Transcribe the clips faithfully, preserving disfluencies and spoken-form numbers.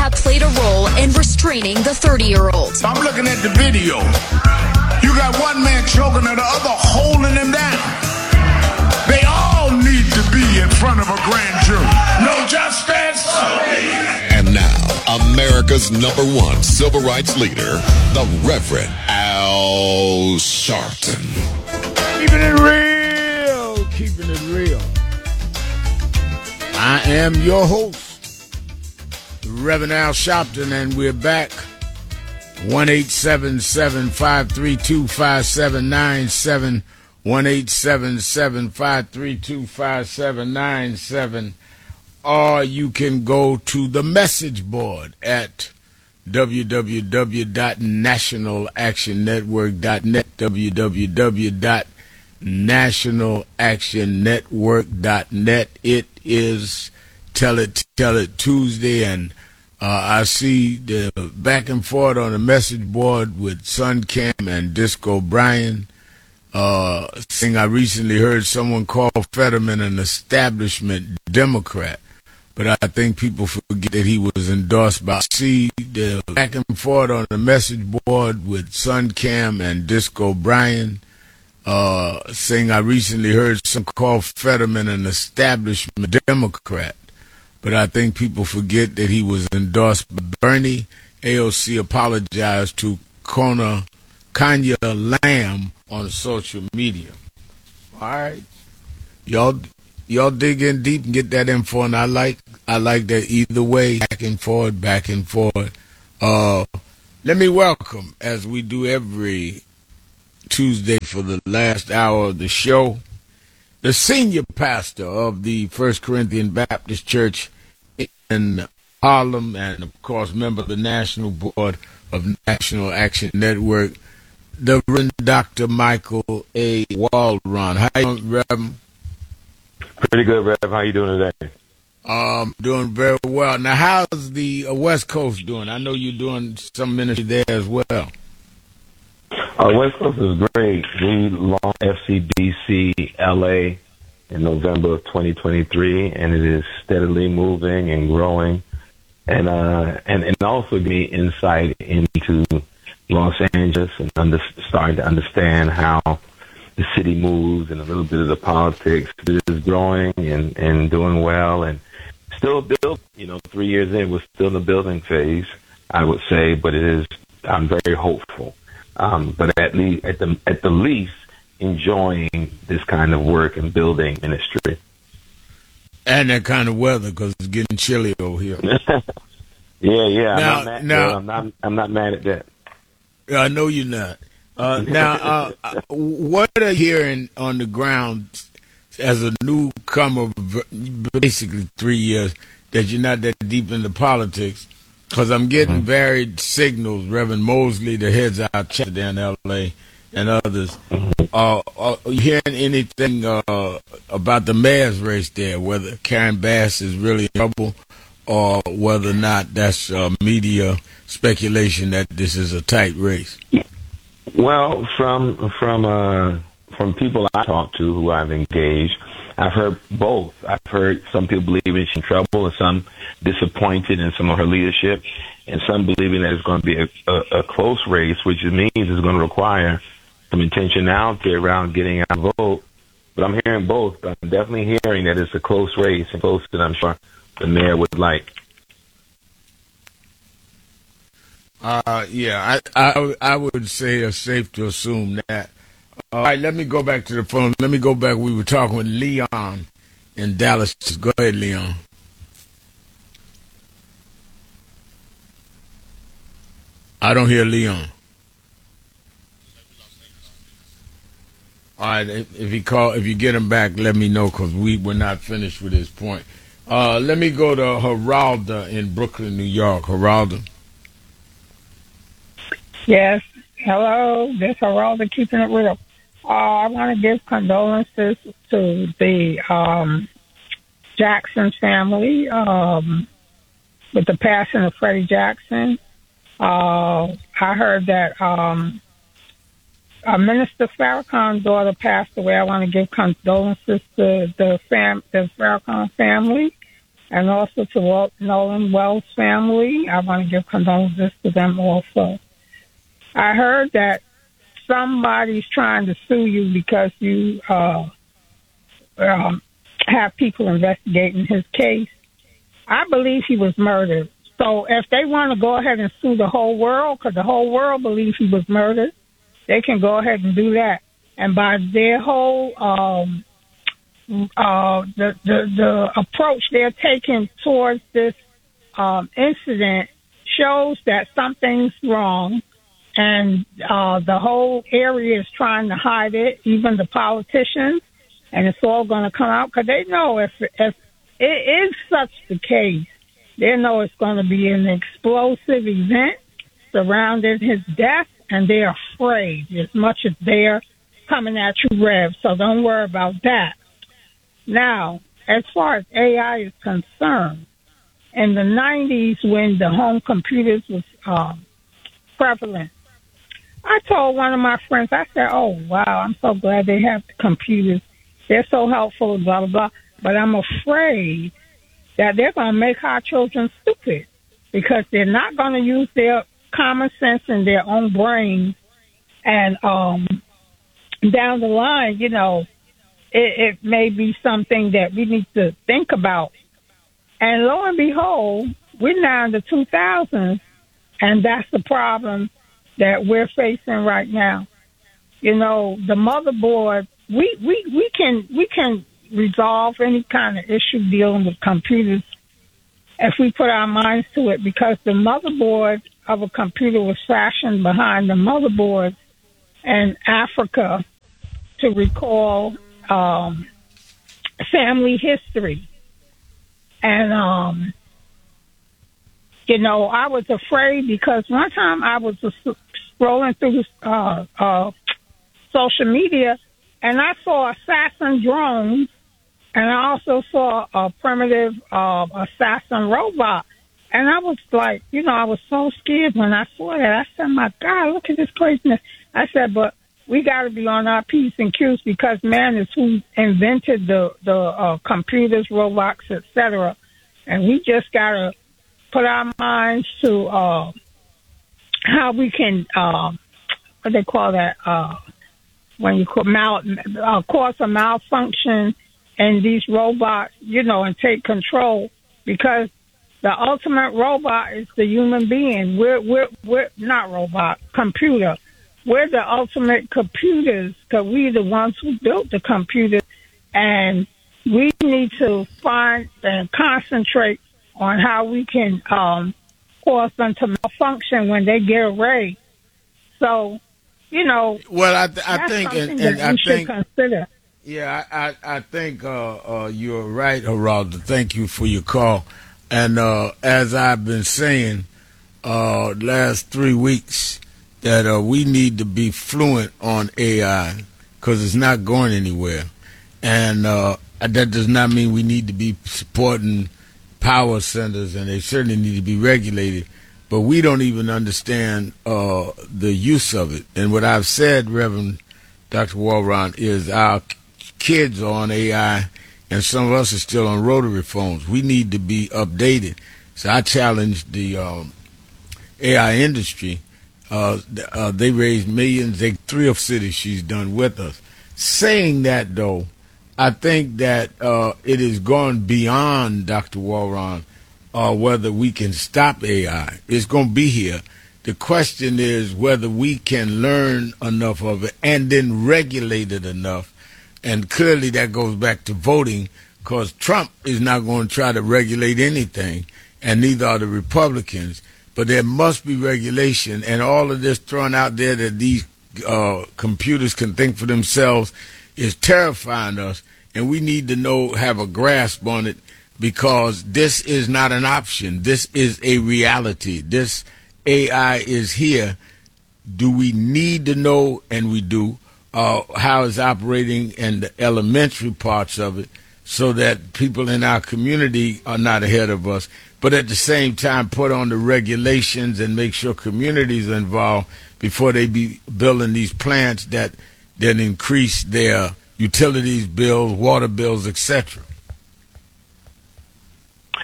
have played a role in restraining the thirty-year-old. I'm looking at the video. You got one man choking and the other holding him down. They all need to be in front of a grand jury. No justice. And now, America's number one civil rights leader, the Reverend Al Sharpton. Keeping it real, keeping it real. I am your host, Reverend Al Sharpton, and we're back. one eight seven seven, five three two, five seven nine seven. one eight seven seven, five three two, five seven nine seven. Or you can go to the message board at w w w dot national action network dot net, w w w dot national action network dot net. It is Tell It, Tell It Tuesday, and uh, I see the back and forth on the message board with Sun Cam and Disco Brian. Uh, thing I recently heard someone call Fetterman an establishment Democrat, but I think people forget that he was endorsed by. See the back and forth on the message board with Sun Cam and Disco Brian. Uh, saying I recently heard someone call Fetterman an establishment Democrat, but I think people forget that he was endorsed by Bernie. A O C apologized to Kona Kanya Lamb on social media. All right, y'all, y'all dig in deep and get that info, and I like, I like that either way, back and forth, back and forth. Uh, let me welcome, as we do every Tuesday for the last hour of the show, the senior pastor of the First Corinthian Baptist Church in Harlem, and of course, member of the National Board of National Action Network, the Reverend Doctor Michael A. Waldron. How you doing, Reverend? Pretty good, Rev. How you doing today? Um, doing very well. Now, how's the uh, West Coast doing? I know you're doing some ministry there as well. Uh, West Coast is great. We launched F C B C L A in November of twenty twenty-three, and it is steadily moving and growing, and uh, and and also give me insight into Los Angeles and under, starting to understand how the city moves and a little bit of the politics. It is growing and, and doing well, and still build. You know, three years in, we're still in the building phase, I would say, but it is. I'm very hopeful. Um, but at least, at the at the least, enjoying this kind of work and building ministry. And that kind of weather, because it's getting chilly over here. yeah, yeah. Now, I'm not mad, now, I'm not. I'm not mad at that. I know you're not. Uh, now, uh, what are you hearing on the ground as a newcomer, basically three years, that you're not that deep into politics? Because I'm getting mm-hmm. varied signals. Reverend Mosley, the heads our chapter down in L A, and others. Mm-hmm. Uh, are you hearing anything uh, about the mayor's race there, whether Karen Bass is really in trouble, or whether or not that's uh, media speculation that this is a tight race? Well, from from uh, from people I talk to who I've engaged, I've heard both. I've heard some people believing she's in trouble, and some disappointed in some of her leadership, and some believing that it's going to be a, a, a close race, which means it's going to require some intentionality around getting out a vote. But I'm hearing both. But I'm definitely hearing that it's a close race, and close that I'm sure the mayor would like. Uh, yeah, I, I, I would say it's safe to assume that. All right, let me go back to the phone. Let me go back. We were talking with Leon in Dallas. Go ahead, Leon. I don't hear Leon. All right, if, if he call, if you get him back, let me know, because we were not finished with his point. Uh, let me go to Geralda in Brooklyn, New York. Geralda. Yes. Hello. This is Geralda, keeping it real. Uh, I want to give condolences to the um, Jackson family um, with the passing of Freddie Jackson. Uh, I heard that um, uh, Minister Farrakhan's daughter passed away. I want to give condolences to the fam- the Farrakhan family. And also to Walt, Nolan Wells' family. I want to give condolences to them also. I heard that somebody's trying to sue you because you uh, um, have people investigating his case. I believe he was murdered. So if they want to go ahead and sue the whole world, because the whole world believes he was murdered, they can go ahead and do that. And by their whole um, uh, the, the the approach they're taking towards this um, incident shows that something's wrong, and uh, the whole area is trying to hide it, even the politicians, and it's all going to come out because they know if if it is such the case, they know it's going to be an explosive event surrounding his death, and they're afraid as much as they're coming at you, Rev. So don't worry about that. Now, as far as A I is concerned, in the nineties when the home computers was um, prevalent, I told one of my friends, I said, oh, wow, I'm so glad they have the computers. They're so helpful, blah, blah, blah. But I'm afraid that they're going to make our children stupid because they're not going to use their common sense and their own brains. And um, down the line, you know, it, it may be something that we need to think about. And lo and behold, we're now in the two thousands, and that's the problem that we're facing right now. You know, the motherboard, we, we, we can we can resolve any kind of issue dealing with computers if we put our minds to it, because the motherboard of a computer was fashioned behind the motherboard in Africa to recall um, family history. And, um, you know, I was afraid because one time I was scrolling through uh, uh, social media and I saw assassin drones, and I also saw a primitive uh, assassin robot. And I was like, you know, I was so scared when I saw that. I said, my God, look at this craziness. I said, but we got to be on our P's and Q's because man is who invented the, the uh, computers, robots, et cetera. And we just got to put our minds to uh, how we can, uh, what they call that, uh, when you call mal, uh, cause a malfunction in these robots, you know, and take control, because the ultimate robot is the human being. We're, we're, we're not robot, computer. We're the ultimate computers because we're the ones who built the computer, and we need to find and concentrate on how we can um, cause them to malfunction when they get arrayed. So, you know, well, I, th- I think, and, and I think, consider. yeah, I, I, I think uh, uh, you're right, Geraldo. Thank you for your call. And uh, as I've been saying, uh, last three weeks, that uh, we need to be fluent on A I because it's not going anywhere. And uh, that does not mean we need to be supporting power centers, and they certainly need to be regulated. But we don't even understand uh, the use of it. And what I've said, Reverend Doctor Walron, is our kids are on A I, and some of us are still on rotary phones. We need to be updated. So I challenge the um, A I industry. Uh, uh, they raised millions. They three of cities she's done with us. Saying that, though, I think that uh, it has gone beyond, Doctor Walron, uh, whether we can stop A I. It's going to be here. The question is whether we can learn enough of it and then regulate it enough. And clearly that goes back to voting, because Trump is not going to try to regulate anything, and neither are the Republicans. But there must be regulation, and all of this thrown out there that these uh, computers can think for themselves is terrifying us, and we need to know, have a grasp on it, because this is not an option. This is a reality. This A I is here. Do we need to know, and we do, uh, how it's operating and the elementary parts of it, so that people in our community are not ahead of us, but at the same time put on the regulations and make sure communities are involved before they be building these plants that then increase their utilities bills, water bills, et cetera.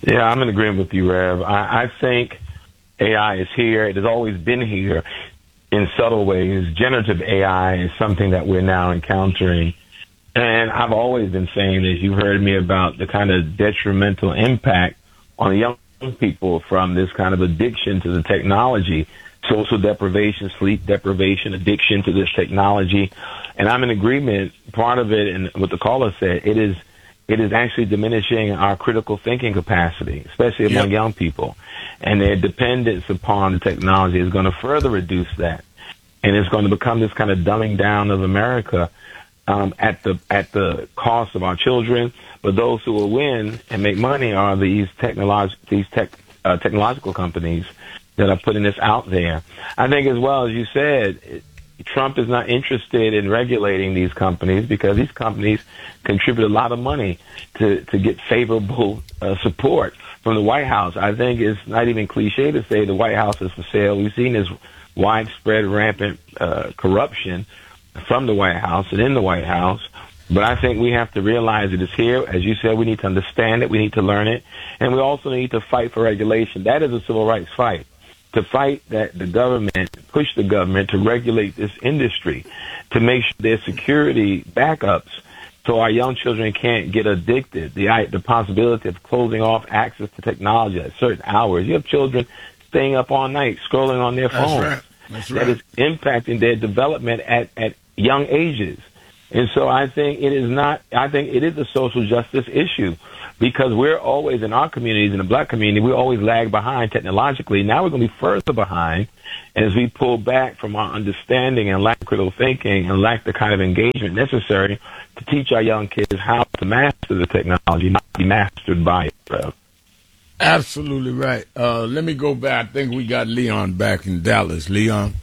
Yeah, I'm in agreement with you, Rev. I, I think A I is here. It has always been here in subtle ways. Generative A I is something that we're now encountering. And I've always been saying this. You've heard me about the kind of detrimental impact on young people from this kind of addiction to the technology, social deprivation, sleep deprivation, addiction to this technology. And I'm in agreement. Part of it, and what the caller said, it is it is actually diminishing our critical thinking capacity, especially among yep. young people. And their dependence upon the technology is going to further reduce that. And it's going to become this kind of dumbing down of America um, at the at the cost of our children. But those who will win and make money are these technolog- these tech, uh, technological companies that are putting this out there. I think, as well as you said, Trump is not interested in regulating these companies because these companies contribute a lot of money to, to get favorable uh, support from the White House. I think it's not even cliche to say the White House is for sale. We've seen this widespread, rampant uh, corruption from the White House and in the White House. But I think we have to realize it is here. As you said, we need to understand it. We need to learn it. And we also need to fight for regulation. That is a civil rights fight. To fight that the government, push the government to regulate this industry, to make sure there's security backups so our young children can't get addicted. The, the possibility of closing off access to technology at certain hours. You have children staying up all night, scrolling on their phones. That's right. That's right. That is impacting their development at, at young ages. And so I think it is not, I think it is a social justice issue because we're always in our communities, in the black community, we always lag behind technologically. Now we're going to be further behind as we pull back from our understanding and lack critical thinking and lack the kind of engagement necessary to teach our young kids how to master the technology, not be mastered by it, bro. Absolutely right. Uh, let me go back. I think we got Leon back in Dallas. Leon?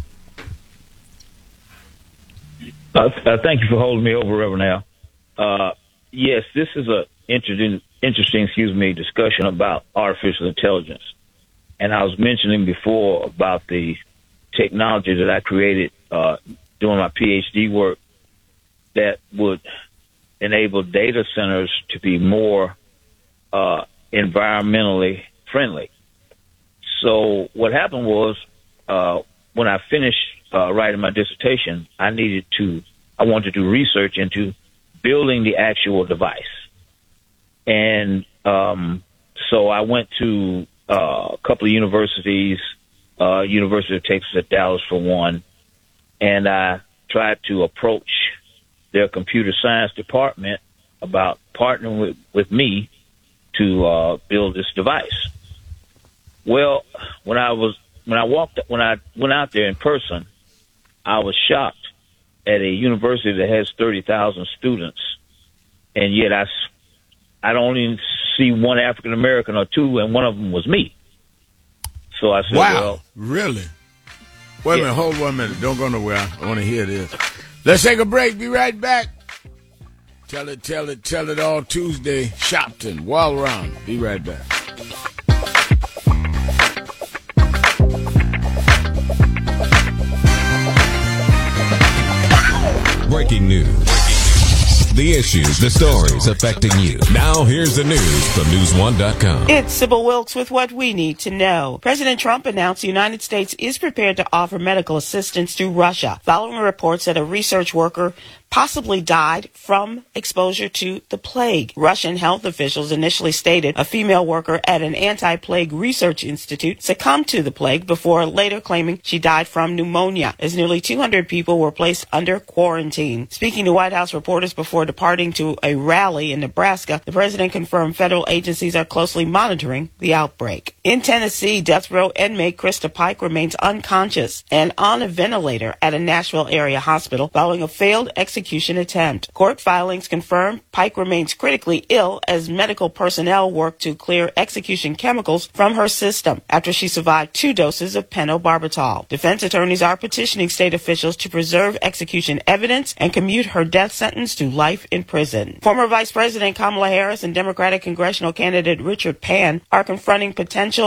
Uh, uh, thank you for holding me over, Reverend Al. Uh, yes, this is a interesting, interesting, excuse me, discussion about artificial intelligence. And I was mentioning before about the technology that I created uh, doing my PhD work that would enable data centers to be more uh, environmentally friendly. So what happened was uh, when I finished Uh, writing my dissertation, I needed to, I wanted to do research into building the actual device. And um, so I went to uh, a couple of universities, uh, University of Texas at Dallas for one, and I tried to approach their computer science department about partnering with, with me to uh, build this device. Well, when I was, when I walked, when I went out there in person, I was shocked at a university that has thirty thousand students, and yet I, I don't even see one African American or two, and one of them was me. So I said, wow, well, really? Wait yeah. a minute, hold one minute. Don't go nowhere. I want to hear this. Let's take a break. Be right back. Tell it, tell it, tell it all Tuesday. Shopton, Wall Round. Be right back. Breaking news. The issues, the stories affecting you. Now here's the news from news one dot com. It's Sybil Wilkes with what we need to know. President Trump announced the United States is prepared to offer medical assistance to Russia following reports that a research worker possibly died from exposure to the plague. Russian health officials initially stated a female worker at an anti-plague research institute succumbed to the plague before later claiming she died from pneumonia, as nearly two hundred people were placed under quarantine. Speaking to White House reporters before departing to a rally in Nebraska, the president confirmed federal agencies are closely monitoring the outbreak. In Tennessee, death row inmate Krista Pike remains unconscious and on a ventilator at a Nashville area hospital following a failed execution Execution attempt. Court filings confirm Pike remains critically ill as medical personnel work to clear execution chemicals from her system after she survived two doses of pentobarbital. Defense attorneys are petitioning state officials to preserve execution evidence and commute her death sentence to life in prison. Former Vice President Kamala Harris and Democratic congressional candidate Richard Pan are confronting potential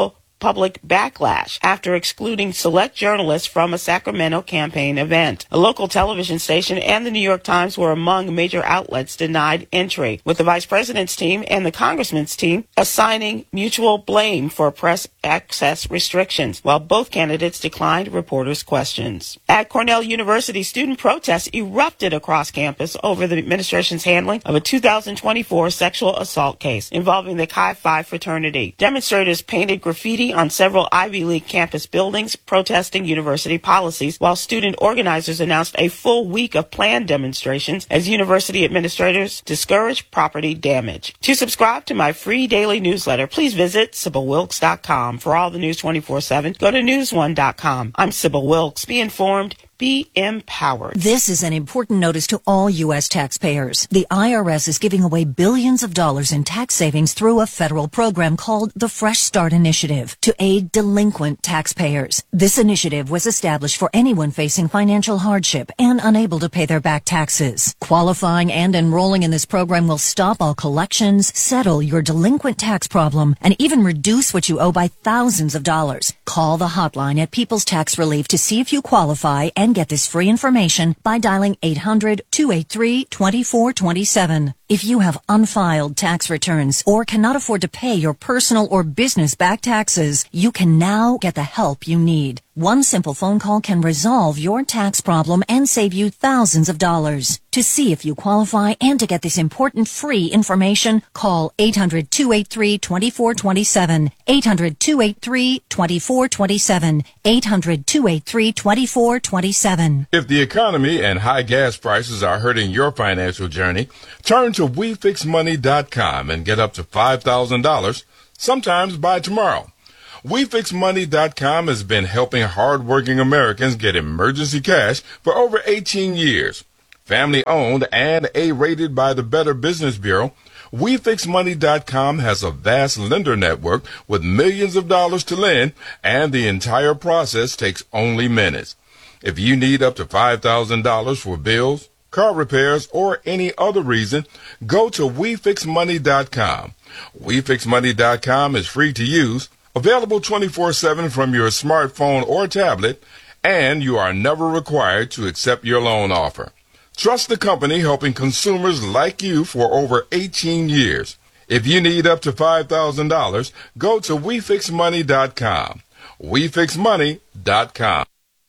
public backlash after excluding select journalists from a Sacramento campaign event. A local television station and the New York Times were among major outlets denied entry, with the vice president's team and the congressman's team assigning mutual blame for press access restrictions, while both candidates declined reporters' questions. At Cornell University, student protests erupted across campus over the administration's handling of a two thousand twenty-four sexual assault case involving the Chi Phi fraternity. Demonstrators painted graffiti on several Ivy League campus buildings protesting university policies, while student organizers announced a full week of planned demonstrations as university administrators discourage property damage. To subscribe to my free daily newsletter, please visit Sybil Wilkes dot com. For all the news twenty-four seven, go to news one dot com. I'm Sybil Wilkes. Be informed. Be empowered. This is an important notice to all U S taxpayers. The I R S is giving away billions of dollars in tax savings through a federal program called the Fresh Start Initiative to aid delinquent taxpayers. This initiative was established for anyone facing financial hardship and unable to pay their back taxes. Qualifying and enrolling in this program will stop all collections, settle your delinquent tax problem, and even reduce what you owe by thousands of dollars. Call the hotline at People's Tax Relief to see if you qualify and get this free information by dialing eight hundred, two eight three, two four two seven. If you have unfiled tax returns or cannot afford to pay your personal or business back taxes, you can now get the help you need. One simple phone call can resolve your tax problem and save you thousands of dollars. To see if you qualify and to get this important free information, call eight hundred, two eight three, two four two seven, eight hundred, two eight three, two four two seven, eight hundred, two eight three, two four two seven. If the economy and high gas prices are hurting your financial journey, turn to we fix money dot com and get up to five thousand dollars, sometimes by tomorrow. we fix money dot com has been helping hardworking Americans get emergency cash for over eighteen years. Family owned and A-rated by the Better Business Bureau, we fix money dot com has a vast lender network with millions of dollars to lend, and the entire process takes only minutes. If you need up to five thousand dollars for bills, car repairs, or any other reason, go to we fix money dot com. we fix money dot com is free to use, available twenty-four seven from your smartphone or tablet, and you are never required to accept your loan offer. Trust the company helping consumers like you for over eighteen years. If you need up to five thousand dollars, go to we fix money dot com. we fix money dot com.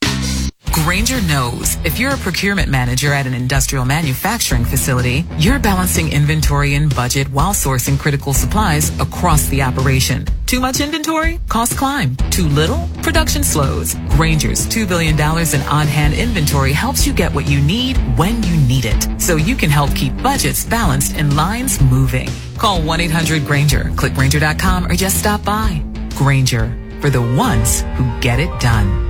Grainger knows if you're a procurement manager at an industrial manufacturing facility, you're balancing inventory and budget while sourcing critical supplies across the operation. Too much inventory? Costs climb. Too little? Production slows. Grainger's two billion dollars in on-hand inventory helps you get what you need when you need it, so you can help keep budgets balanced and lines moving. Call one eight hundred Grainger, click Grainger dot com, or just stop by. Grainger, for the ones who get it done.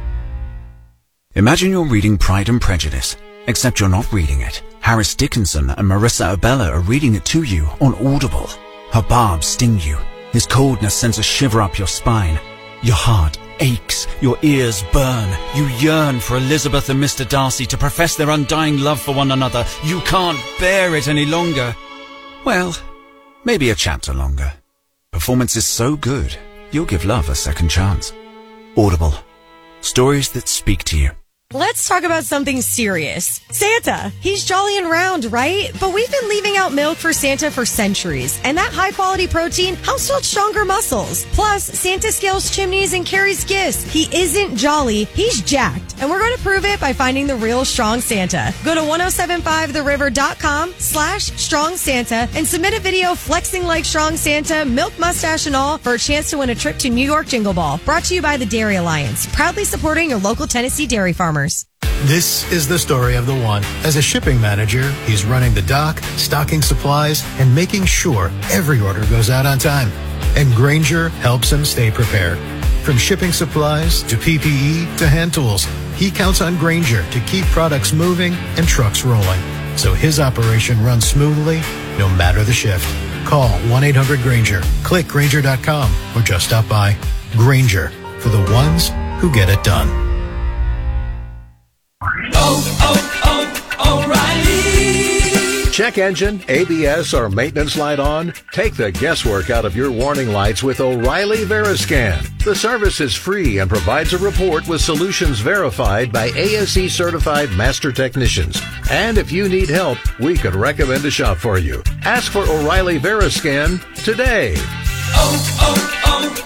Imagine you're reading Pride and Prejudice, except you're not reading it. Harris Dickinson and Marissa Abella are reading it to you on Audible. Her barbs sting you. His coldness sends a shiver up your spine. Your heart aches. Your ears burn. You yearn for Elizabeth and Mister Darcy to profess their undying love for one another. You can't bear it any longer. Well, maybe a chapter longer. Performance is so good, you'll give love a second chance. Audible. Stories that speak to you. Let's talk about something serious. Santa. He's jolly and round, right? But we've been leaving out milk for Santa for centuries, and that high-quality protein helps build stronger muscles. Plus, Santa scales chimneys and carries gifts. He isn't jolly, he's jacked. And we're going to prove it by finding the real Strong Santa. Go to ten seventy-five the river dot com slash Strong Santa and submit a video flexing like Strong Santa, milk, mustache, and all for a chance to win a trip to New York Jingle Ball. Brought to you by the Dairy Alliance, proudly supporting your local Tennessee dairy farmers. This is the story of the one. As a shipping manager, he's running the dock, stocking supplies, and making sure every order goes out on time. And Grainger helps him stay prepared. From shipping supplies to P P E to hand tools, he counts on Grainger to keep products moving and trucks rolling, so his operation runs smoothly no matter the shift. Call one eight hundred Grainger, click Grainger dot com, or just stop by. Grainger, for the ones who get it done. Oh, oh, oh, O'Reilly check engine, A B S, or maintenance light on? Take the guesswork out of your warning lights with O'Reilly Veriscan. The service is free and provides a report with solutions verified by A S E certified master technicians. And if you need help, we could recommend a shop for you. Ask for O'Reilly Veriscan today. Oh,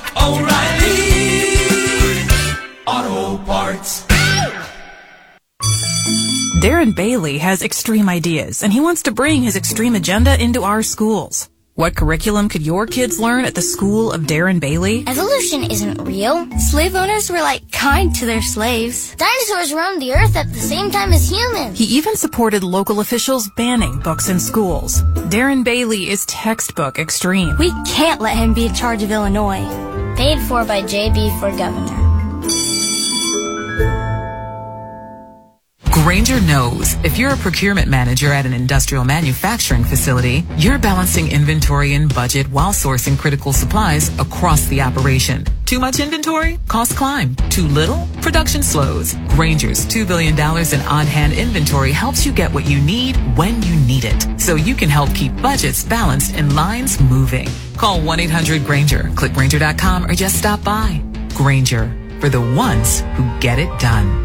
oh, oh, O'Reilly Auto Parts. Darren Bailey has extreme ideas, and he wants to bring his extreme agenda into our schools. What curriculum could your kids learn at the school of Darren Bailey? Evolution isn't real. Slave owners were, like, kind to their slaves. Dinosaurs roamed the earth at the same time as humans. He even supported local officials banning books in schools. Darren Bailey is textbook extreme. We can't let him be in charge of Illinois. Paid for by J B for governor. Grainger knows if you're a procurement manager at an industrial manufacturing facility, you're balancing inventory and budget while sourcing critical supplies across the operation. Too much inventory? Costs climb. Too little? Production slows. Grainger's two billion dollars in on-hand inventory helps you get what you need when you need it, so you can help keep budgets balanced and lines moving. Call one eight hundred Grainger, click Grainger dot com, or just stop by. Grainger, for the ones who get it done.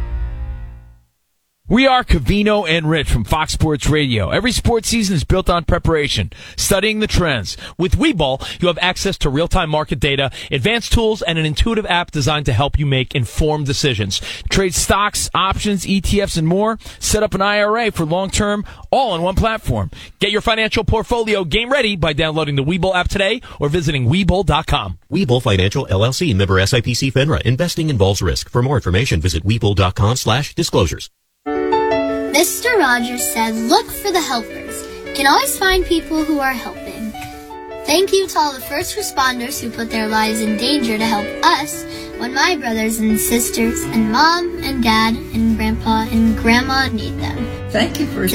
We are Covino and Rich from Fox Sports Radio. Every sports season is built on preparation, studying the trends. With Webull, you have access to real-time market data, advanced tools, and an intuitive app designed to help you make informed decisions. Trade stocks, options, E T Fs, and more. Set up an I R A for long-term, all on one platform. Get your financial portfolio game ready by downloading the Webull app today or visiting Webull dot com. Webull Financial, L L C, member S I P C FINRA. Investing involves risk. For more information, visit Webull dot com slash disclosures. Mister Rogers said, look for the helpers. You can always find people who are helping. Thank you to all the first responders who put their lives in danger to help us when my brothers and sisters and mom and dad and grandpa and grandma need them. Thank you for